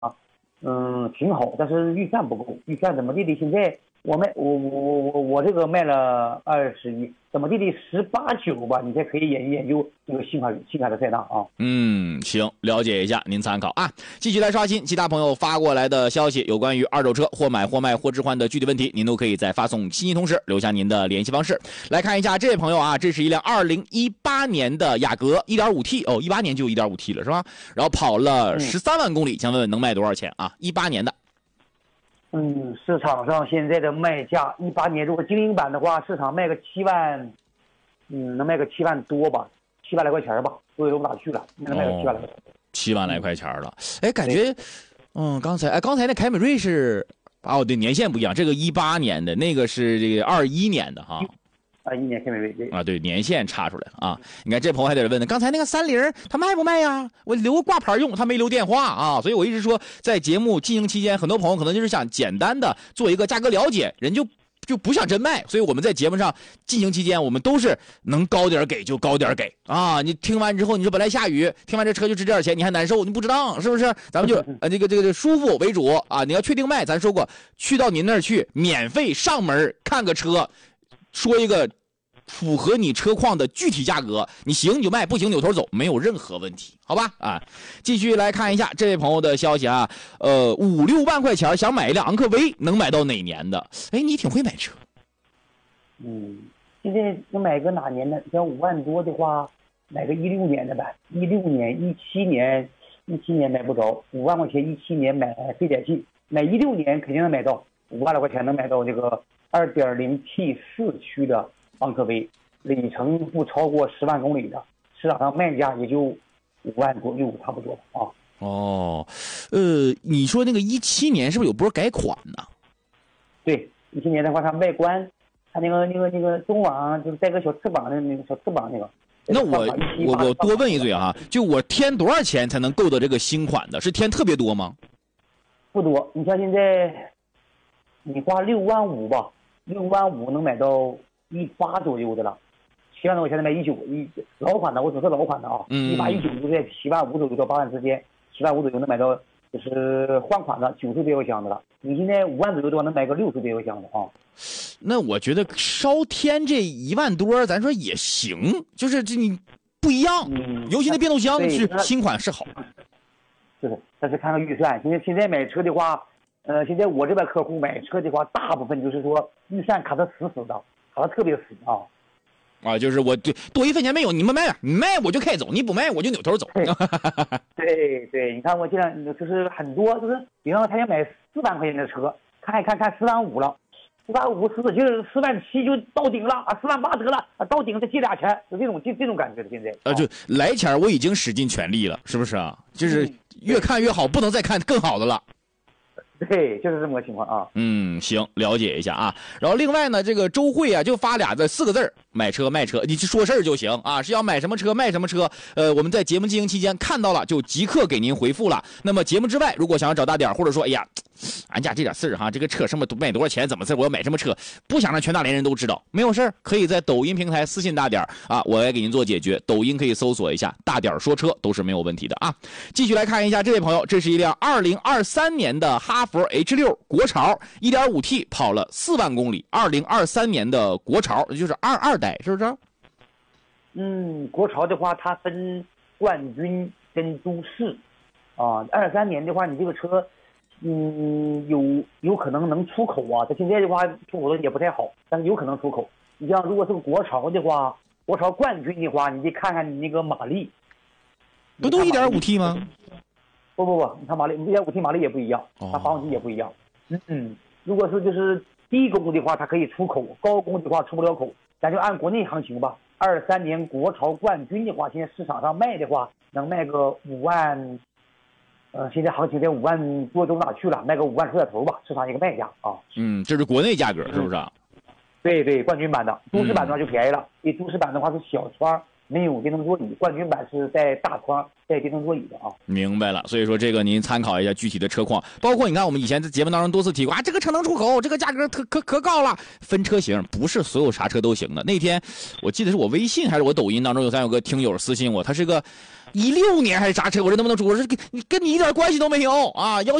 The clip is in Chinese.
挺好，但是预算不够，预算怎么地的？现在我这个卖了21，怎么地的18、9吧，你才可以研究这个新款的塞纳啊。 行，了解一下，您参考啊。继续来刷新其他朋友发过来的消息，有关于二手车或买或卖或置换的具体问题，您都可以在发送信息同时留下您的联系方式。来看一下这位朋友啊，这是一辆2018年的雅阁 1.5T 哦，18年就 1.5T 了是吧？然后跑了13万公里，想问问能卖多少钱啊？18年的。 市场上现在的卖价，18年如果精英版的话，市场卖个7万，能卖个7万多吧，7万来块钱吧，所以都不哪去了，能卖个7万来块钱。 7万来块钱了，哎，感觉，刚才那凯美瑞是，对，年限不一样，这个18年的，那个是这个21年的哈。 21年凯美瑞对，年限插出来了啊！你看这朋友还得问呢，刚才那个30他卖不卖呀？我留个挂牌用，他没留电话啊，所以我一直说，在节目进行期间，很多朋友可能就是想简单的做一个价格了解，人就不想真卖，所以我们在节目上进行期间，我们都是能高点给就高点给啊！你听完之后，你说本来下雨，听完这车就值这点钱，你还难受，你不值当是不是？咱们就这个舒服为主啊！你要确定卖，咱说过，去到您那儿去，免费上门看个车。说一个符合你车况的具体价格，你行你就卖，不行扭头走，没有任何问题，好吧？继续来看一下这位朋友的消息啊，5-6万块钱想买一辆昂科威，能买到哪年的？哎，你挺会买车。 现在能买个哪年的？像5万多的话，买个16年的呗。16年、17年买不着，5万块钱17年买费点劲，买16年肯定能买到5万来块钱，能买到这个2.0T 4驱的昂科威，里程不超过10万公里的，市场上卖价也就5万多，6差不多啊。 你说那个17年是不是有波改款呢？ 对，17年的话，它外观，它那个中网就是带个小翅膀的那个小翅膀那个。 那我多问一嘴啊，就我添多少钱才能够到这个新款的？是添特别多吗？ 不多，你像现在，你花6万5吧，6万5能买到18左右的了，7万多块钱能买19，老款的，我只是老款的啊，18、19就在7万5左右到8万之间，7万5左右能买到就是换款的90多油箱的了。你现在5万左右的话，能买个60多油箱的啊。 那我觉得稍添这1万多，咱说也行，就是这你不一样，尤其那变速箱是新款是好。 是，但是看看预算，现在买车的话，现在我这边客户买车的话，大部分就是说预算卡得死死的，卡得特别死啊。 就是我多1分钱没有，你们卖啊，你卖我就开走，你不卖我就扭头走。 对，你看我这样就是很多，就是比方说他要买4万块钱的车，看4万5了，4万5死就是4万7就到顶了啊，4万8得了啊，到顶再借俩钱，就这种感觉的现在。 就来钱我已经使尽全力了，是不是啊？就是越看越好，不能再看更好的了。 对，就是这么个情况啊。 行，了解一下啊。然后另外呢，这个周慧啊，就发4个字：买车卖车，你去说事儿就行啊。是要买什么车卖什么车，我们在节目进行期间看到了就即刻给您回复了。那么节目之外，如果想要找大点，或者说哎呀，俺家这点事儿哈，这个车什么卖多少钱，怎么事，我要买什么车，不想让全大连人都知道，没有事儿，可以在抖音平台私信大点啊，我来给您做解决。抖音可以搜索一下大点说车，都是没有问题的啊。继续来看一下这位朋友，这是一辆2023年的哈弗 H6 国潮 1.5T 跑了4万公里，2023年的国潮就是22代，是不是？ 国潮的话，它分冠军跟都市啊。23年的话，你这个车，有可能能出口啊。它现在的话，出口的也不太好，但是有可能出口。你像如果是个国潮的话，国潮冠军的话，你得看看你那个马力， 不都 1.5T 吗？ 不，你看马力 1.5T 马力也不一样，它发动机也不一样。如果是就是低功的话，它可以出口；高功的话出不了口。咱就按国内行情吧。23年国潮冠军的话，现在市场上卖的话，能卖个5万。现在行情在5万多都哪去了？卖个5万出点头吧，市场一个卖价啊。 这是国内价格，是不是？ 对，冠军版的，都市版的话就便宜了。因为都市版的话是小圈， 没有电动座椅，冠军版是带大窗带电动座椅的啊。 明白了，所以说这个您参考一下具体的车况，包括你看我们以前在节目当中多次提过啊，这个车能出口，这个价格可高了，分车型不是所有啥车都行的。那天我记得是我微信还是我抖音当中有个听友私信我，他是个16年还是啥车，我说能不能出，我说跟你一点关系都没有啊，